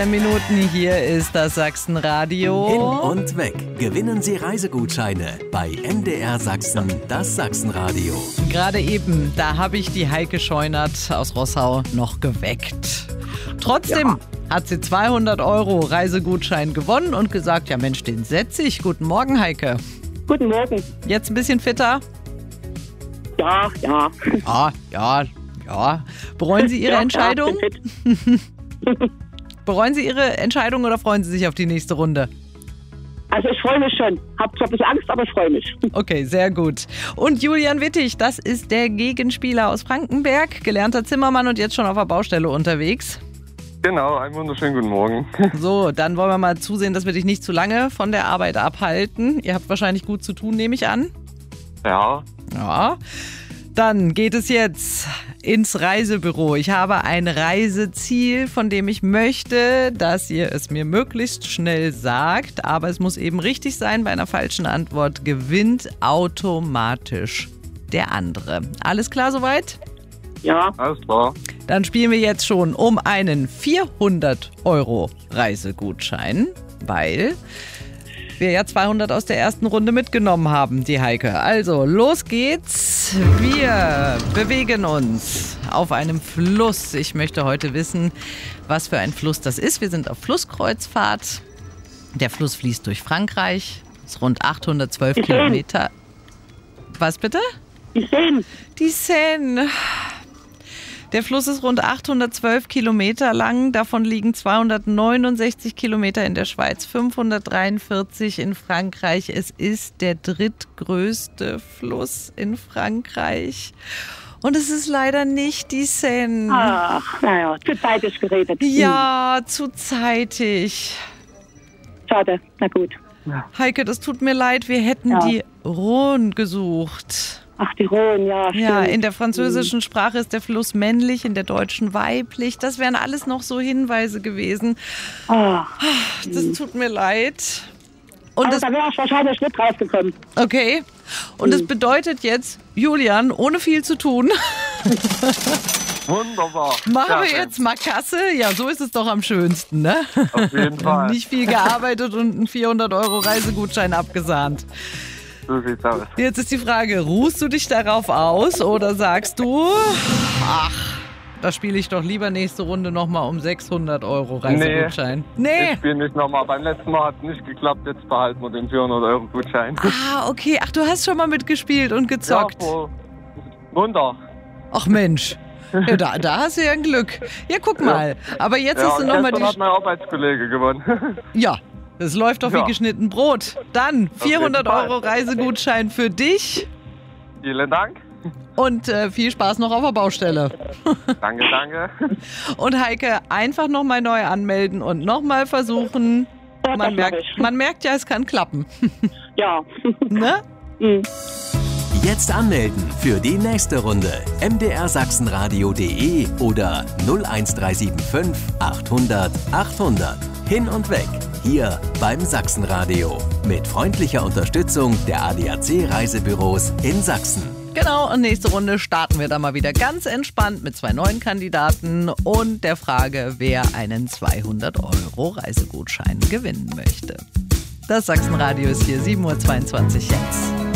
Minuten, hier ist das Sachsenradio. Hin und weg. Gewinnen Sie Reisegutscheine bei MDR Sachsen, das Sachsenradio. Gerade eben, da habe ich die Heike Scheunert aus Rossau noch geweckt. Trotzdem hat sie 200 € Reisegutschein gewonnen und gesagt, ja Mensch, den setze ich. Guten Morgen, Heike. Guten Morgen. Jetzt ein bisschen fitter? Ja. Ja. Bereuen Sie Ihre Entscheidung? Ja, bin fit. Bereuen Sie Ihre Entscheidung oder freuen Sie sich auf die nächste Runde? Also ich freue mich schon. Hab zwar ein bisschen Angst, aber ich freue mich. Okay, sehr gut. Und Julian Wittig, das ist der Gegenspieler aus Frankenberg, gelernter Zimmermann und jetzt schon auf der Baustelle unterwegs. Genau, einen wunderschönen guten Morgen. So, dann wollen wir mal zusehen, dass wir dich nicht zu lange von der Arbeit abhalten. Ihr habt wahrscheinlich gut zu tun, nehme ich an. Ja, Ja. Dann geht es jetzt ins Reisebüro. Ich habe ein Reiseziel, von dem ich möchte, dass ihr es mir möglichst schnell sagt. Aber es muss eben richtig sein. Bei einer falschen Antwort gewinnt automatisch der andere. Alles klar soweit? Ja. alles klar. Dann spielen wir jetzt schon um einen 400 € Reisegutschein, weil wir ja 200 aus der ersten Runde mitgenommen haben, die Heike. Also, los geht's. Wir bewegen uns auf einem Fluss. Ich möchte heute wissen, was für ein Fluss das ist. Wir sind auf Flusskreuzfahrt. Der Fluss fließt durch Frankreich. Ist rund 812 Kilometer. Was bitte? Die Seine. Die Seine. Der Fluss ist rund 812 Kilometer lang, davon liegen 269 Kilometer in der Schweiz, 543 in Frankreich. Es ist der drittgrößte Fluss in Frankreich. Und es ist leider nicht die Seine. Ach, naja, zu zeitig geredet. Ja, zu zeitig. Schade, na gut. Heike, das tut mir leid, wir hätten die Rhône gesucht. Ach, die Rhône, ja, stimmt. Ja, in der französischen Sprache ist der Fluss männlich, in der deutschen weiblich. Das wären alles noch so Hinweise gewesen. Ah, Das tut mir leid. Und aber das, da wäre ich wahrscheinlich nicht draufgekommen. okay. Und das bedeutet jetzt, Julian, ohne viel zu tun, Wunderbar. machen wir Sehr jetzt mal Kasse. Ja, so ist es doch am schönsten, ne? Auf jeden Fall. Nicht viel gearbeitet und einen 400 € Reisegutschein abgesahnt. So sieht's aus. Jetzt ist die Frage, ruhst du dich darauf aus oder sagst du, ach, da spiele ich doch lieber nächste Runde nochmal um 600 € Reisegutschein? Ich spiele nicht nochmal. Beim letzten Mal hat es nicht geklappt. Jetzt behalten wir den 400 € Gutschein. Ah, okay. Ach, du hast schon mal mitgespielt und gezockt. Ja, Wunder. Ach Mensch, ja, da hast du ja ein Glück. Ja, guck mal. Aber jetzt hast du und nochmal gestern hat mein Arbeitskollege gewonnen. Ja, das läuft doch wie Ja. geschnitten Brot. Dann 400 jeden Fall. € Reisegutschein für dich Vielen Dank. und viel Spaß noch auf der Baustelle. Danke. Und Heike, einfach nochmal neu anmelden und nochmal versuchen. Ja, Man das mach merkt, ich. man merkt ja, es kann klappen. Ja. Ne? Jetzt anmelden für die nächste Runde. mdrsachsenradio.de oder 01375 800 800. Hin und weg. Hier beim Sachsenradio. Mit freundlicher Unterstützung der ADAC Reisebüros in Sachsen. Genau, und nächste Runde starten wir dann mal wieder ganz entspannt mit 2 neuen Kandidaten und der Frage, wer einen 200 € Reisegutschein gewinnen möchte. Das Sachsenradio ist hier, 7:22 Uhr jetzt.